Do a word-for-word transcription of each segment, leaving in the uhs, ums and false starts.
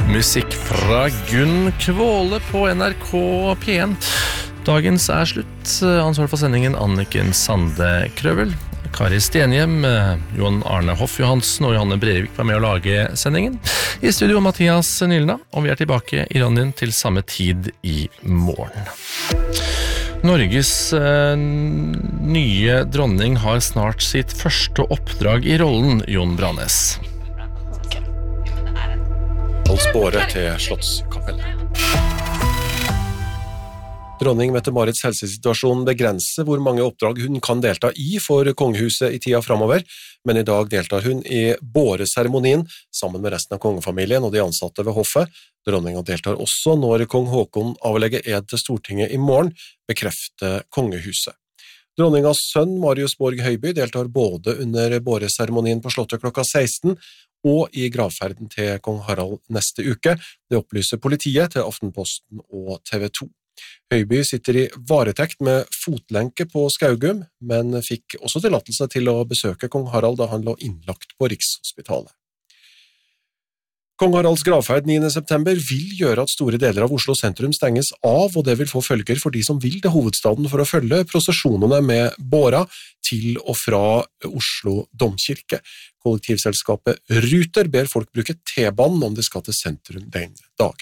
Musikk fra Gunn Kvåle på N R K P en. Dagens er slutt. Ansvar for sendingen Anniken Sande Krøvel, Kari Stenhjem, Johan Arne Hoff Johansen og Johanne Brevik var med å lage sendingen. I studio Mathias Nylna, og vi er tilbake i Randien til samme tid i morgen. Norges eh, nye dronning har snart sitt første oppdrag i rollen, Jon Branes. Hold sporet til Slottskapellet. Dronning Mette-Marits helsesituasjon begrenser hvor mange oppdrag hun kan delta i for kongehuset i tida fremover, men i dag deltar hun i båreseremonien sammen med resten av kongefamilien og de ansatte ved hoffet. Dronningen deltar også når kong Håkon avlegger ed til Stortinget i morgen, bekrefter kongehuset. Dronningas sønn Marius Borg Høiby deltar både under båreseremonien på Slottet klokka seksten og i gravferden til kong Harald neste uke. Det opplyser politiet til Aftenposten og T V to. Høiby sitter i varetekt med fotlenke på Skaugum, men fikk også tillatelse til å besøke kong Harald da han lå innlagt på Rikshospitalet. Kong Haralds gravferd niende september vil gjøre at store deler av Oslo sentrum stenges av, og det vil få følger for de som vil til hovedstaden for å følge prosesjonene med båra til og fra Oslo domkirke. Kollektivselskapet Ruter ber folk bruke T-banen om de skal til sentrum den dagen.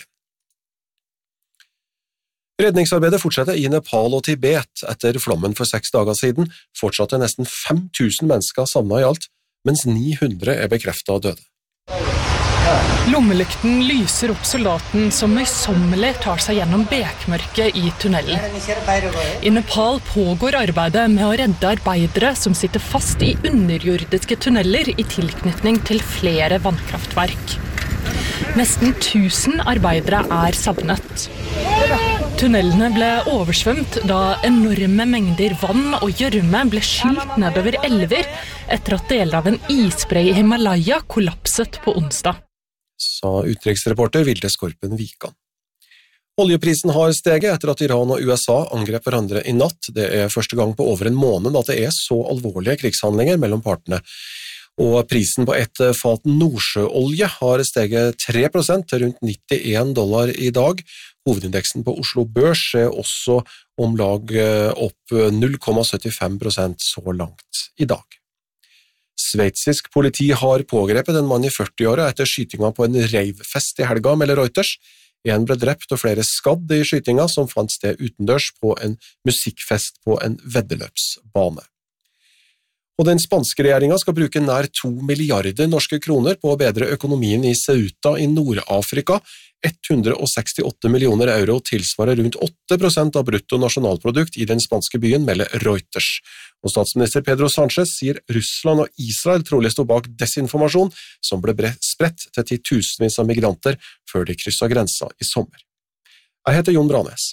Redningsarbeidet fortsetter i Nepal og Tibet. Etter flommen for seks dager siden fortsatte nesten fem tusen mennesker savnet i alt, mens ni hundre er bekreftet døde. Lommelykten lyser opp soldaten som møysommelig tar seg gjennom bekmørket i tunnelen. I Nepal pågår arbeidet med å redde arbeidere som sitter fast i underjordiske tunneler i tilknytning til flere vannkraftverk. Nesten tusen arbeidere er savnet. Tunnelene ble oversvømt da enorme mengder vann og gjørme ble skylt nedover elver etter at deler av en isbre i Himalaya kollapset på onsdag, sa utenriksreporter Vilde Skorpen Vikan. Oljeprisen har steget etter at Iran og U S A angrep hverandre i natt. Det er første gang på over en måned at det er så alvorlige krigshandlinger mellom partene. Og prisen på et fat nordsjøolje har steget tre prosent til rundt nittien dollar i dag. Hovedindeksen på Oslo Børs er også om lag opp null komma syttifem prosent så langt i dag. Sveitsisk politi har pågrepet en mann i førti-åra etter skytinga på en reivfest i helga, melder Reuters. En ble drept og flere skadd i skytinga som fant sted utendørs på en musikkfest på en veddeløpsbane. Og den spanske regjeringa skal bruke nær to milliarder norske kroner på å bedre økonomien i Ceuta i Nord-Afrika. hundre sekstiåtte millioner euro tilsvarer rundt åtte prosent av brutto nasjonalprodukt i den spanske byen, melder Reuters. Og statsminister Pedro Sánchez sier Russland og Israel trolig står bak desinformasjon som ble spredt til titusenvis av migranter før de krysset grensa i sommer. Jeg heter Jon Branes.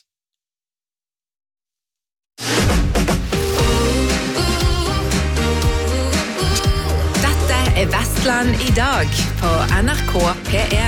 Dette er Vestland i dag på N R K P en.